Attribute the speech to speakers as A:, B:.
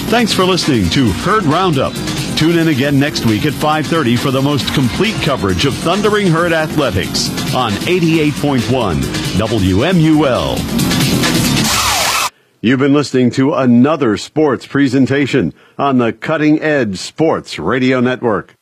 A: Thanks for listening to Herd Roundup. Tune in again next week at 5:30 for the most complete coverage of Thundering Herd Athletics on 88.1 WMUL. You've been listening to another sports presentation on the Cutting Edge Sports Radio Network.